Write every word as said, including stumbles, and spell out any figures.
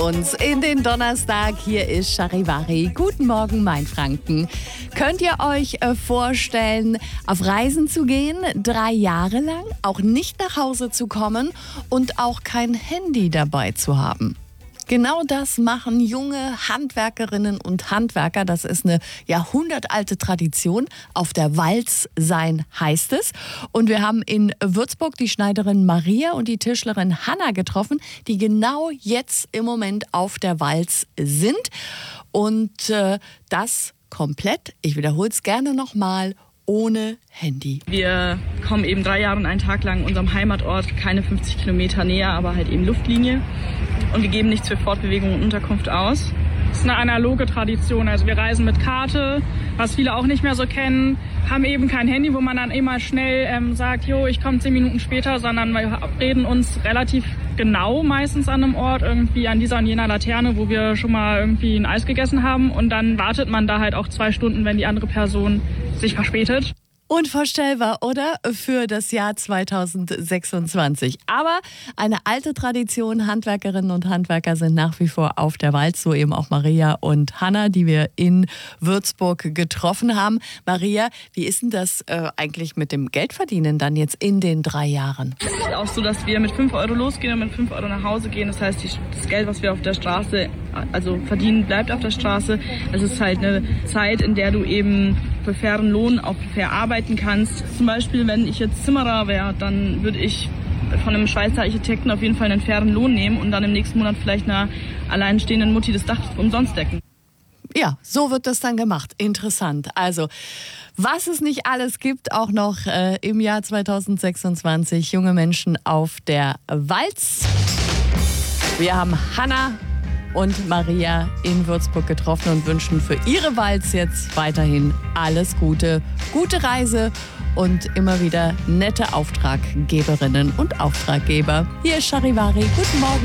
Uns in den Donnerstag. Hier ist Charivari. Guten Morgen, mein Franken. Könnt ihr euch äh, vorstellen, auf Reisen zu gehen, drei Jahre lang, auch nicht nach Hause zu kommen und auch kein Handy dabei zu haben? Genau das machen junge Handwerkerinnen und Handwerker. Das ist eine jahrhundertalte Tradition. Auf der Walz sein heißt es. Und wir haben in Würzburg die Schneiderin Maria und die Tischlerin Hanna getroffen, die genau jetzt im Moment auf der Walz sind. Und äh, das komplett, ich wiederhole es gerne nochmal, ohne Handy. Wir kommen eben drei Jahre und einen Tag lang unserem Heimatort, keine fünfzig Kilometer näher, aber halt eben Luftlinie. Und wir geben nichts für Fortbewegung und Unterkunft aus. Das ist eine analoge Tradition. Also wir reisen mit Karte, was viele auch nicht mehr so kennen, haben eben kein Handy, wo man dann immer schnell ähm, sagt, jo, ich komme zehn Minuten später, sondern wir reden uns relativ genau meistens an einem Ort, irgendwie an dieser und jener Laterne, wo wir schon mal irgendwie ein Eis gegessen haben. Und dann wartet man da halt auch zwei Stunden, wenn die andere Person sich verspätet. Unvorstellbar, oder? Für das Jahr zweitausendsechsundzwanzig. Aber eine alte Tradition, Handwerkerinnen und Handwerker sind nach wie vor auf der Walz, so eben auch Maria und Hanna, die wir in Würzburg getroffen haben. Maria, wie ist denn das äh, eigentlich mit dem Geldverdienen dann jetzt in den drei Jahren? Es ist auch so, dass wir mit fünf Euro losgehen und mit fünf Euro nach Hause gehen. Das heißt, das Geld, was wir auf der Straße also verdienen, bleibt auf der Straße. Es ist halt eine Zeit, in der du eben für fairen Lohn auch fair arbeiten kannst. Zum Beispiel, wenn ich jetzt Zimmerer wäre, dann würde ich von einem Schweizer Architekten auf jeden Fall einen fairen Lohn nehmen und dann im nächsten Monat vielleicht einer alleinstehenden Mutti das Dach umsonst decken. Ja, so wird das dann gemacht. Interessant. Also, was es nicht alles gibt, auch noch äh, im Jahr zweitausendsechsundzwanzig. Junge Menschen auf der Walz. Wir haben Hanna und Maria in Würzburg getroffen und wünschen für ihre Walz jetzt weiterhin alles Gute, gute Reise und immer wieder nette Auftraggeberinnen und Auftraggeber. Hier ist Charivari. Guten Morgen.